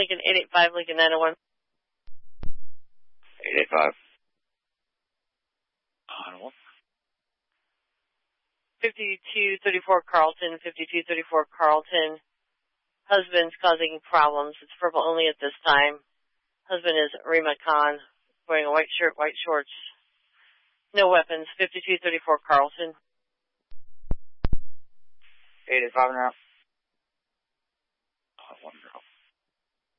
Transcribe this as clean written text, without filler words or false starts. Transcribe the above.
Lincoln 885, Lincoln 901. 885. 5234 Carlton, 5234 Carlton. Husband's causing problems. It's verbal only at this time. Husband is Rima Khan, wearing a white shirt, white shorts. No weapons. 5234 Carlton. 885 now.